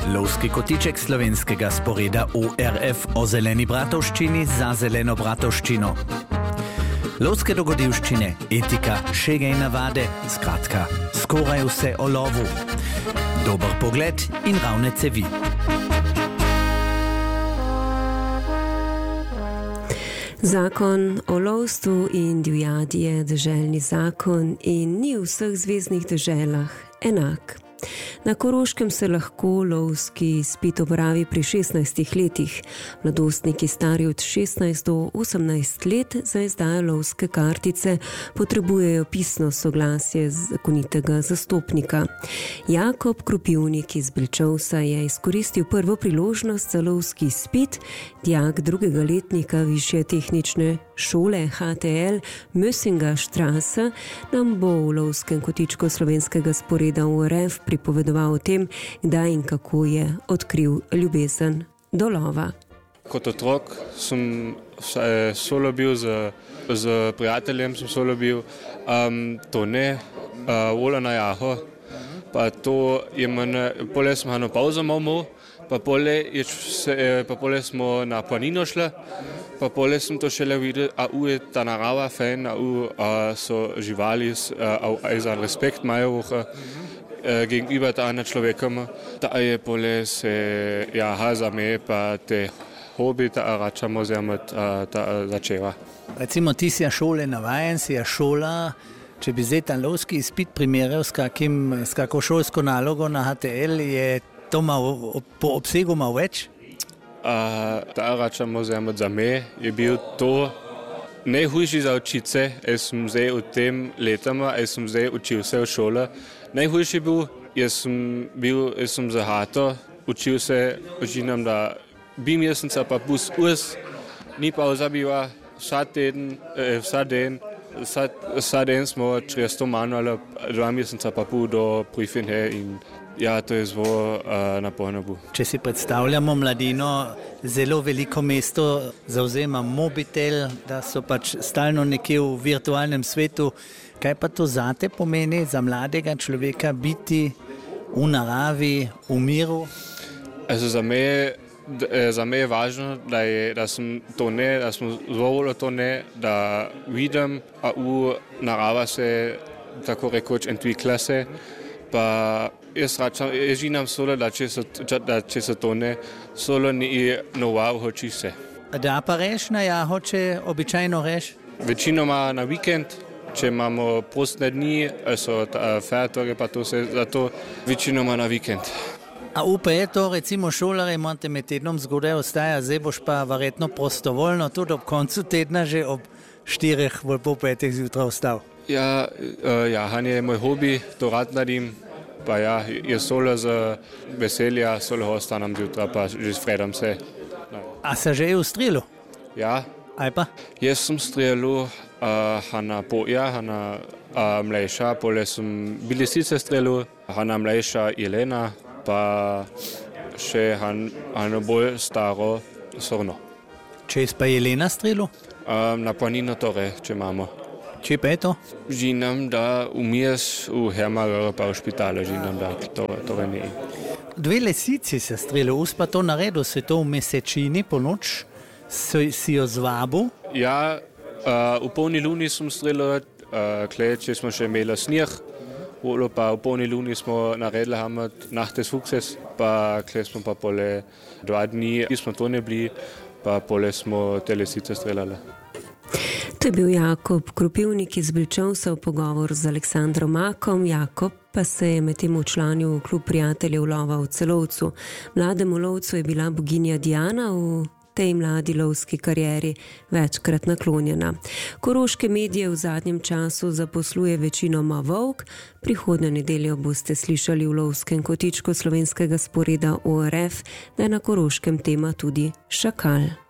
Lovski kotiček slovenskega sporeda ORF o zeleni bratovščini za zeleno bratovščino. Lovske dogodivščine, etika, šege in navade, skratka, skoraj vse o lovu. Dober pogled in ravne cevi. Zakon o lovstvu in divjadi je deželni zakon in ni v vseh zveznih deželah enak. Na Koroškem se lahko lovski izpit opravi pri 16 letih. Mladostniki stari od 16 do 18 let za izdajo lovske kartice potrebujejo pisno soglasje zakonitega zastopnika. Jakob Krupivnik iz Belčevca je izkoristil prvo priložnost za lovski izpit. Dijak drugega letnika Višje tehnične šole HTL Mösingerstraße nam bo v lovskem kotičku slovenskega sporeda ORF pripovedoval o tem, kdaj in kako je odkril ljubezen do lova. Kot otrok sem solo bil z prijateljem, sem solo bil to ne, vola na jaho, pa to je mene, pole smo eno pauzo imel, pa pole smo na planino šli, pa pole sem to šele videl, a je ta narava fajn, a so živali, a za respekt imajo gegenüber ta anderen človekom, da je pole se za me pa te hobi ta račamo začela. Recimo ti si šole navajen, si šola, če bi zdaj ta lovski izpit primerjal s kako šolsko nalogo na HTL, je to po obsegu malo več? Ta račamo za me je bil to najhujši za učice, jaz sem zdaj v tem letama, jaz sem zdaj učil se v šole. Najhujši jaz sem za hato, učil se, učinam, da bi meseca pa bus us, ni pa zabiva, vsak den smo 300 manj ali 2 meseca pa pol do prifinhe in ja, to je zelo naporno bil. Če si predstavljamo mladino, zelo veliko mesto zavzema mobitel, da so pač stalno nekje v virtualnem svetu. Kaj pa to zate pomeni za mladega človeka biti v naravi, v miru? Za me je važno, da sem zvolil to ne, da vidim, a narava se tako rekoč entvikla se, pa jaz žinam solo, da če se to ne, solo ni nova uhoči se. Da pa reš na jaho, če običajno reš? Večinoma na vikend, če imamo prostne dni, so fejatorje, pa to se zato večinoma na vikend. A upa je to, recimo šolare, imate med tednom zgodaj ostaja, zdaj boš pa verjetno prostovoljno tudi ob koncu tedna že ob 4 ali pol 5 zjutraj ostal. Ja, jahanje je moj hobi, to rad naredim, pa ja, je solo z veselja, solo ostanem zjutraj, pa že sfredam se. A se že je v strelu? Ja. Aj pa? Jaz sem strelil Hana Poja, Hana mlejša, pole sem Bilisice strelil, Hana mlejša Jelena, pa še Hana bolj staro Sorno. Čez pa Jelena strelil? Na planino tore, če imamo. Če pa je to? Žinam, da umijes v Hermarer pa v špitale, žinam, da tore ni. 2 lisici se strelil, uspa to naredil, se to v mesečini po noč, si jo zvabil? Ja, v polni luni sem strelil, če smo še imeli snijeh, pa v polni luni smo naredili Nacht des Fuchses, pa smo pa pole 2 dni, ki smo to ne bili, pa pole smo te lisice streljali. To je bil Jakob Krupivnik iz Belčevca v pogovor z Aleksandrom Makom. Jakob pa se je med tem včlanil v klub prijateljev lova v Celovcu. Mlademu lovcu je bila boginja Diana v tej mladi lovski karieri večkrat naklonjena. Koroške medije v zadnjem času zaposluje večinoma volk. Prihodnjo nedeljo boste slišali v lovskem kotičku slovenskega sporeda ORF, da je na Koroškem tema tudi šakal.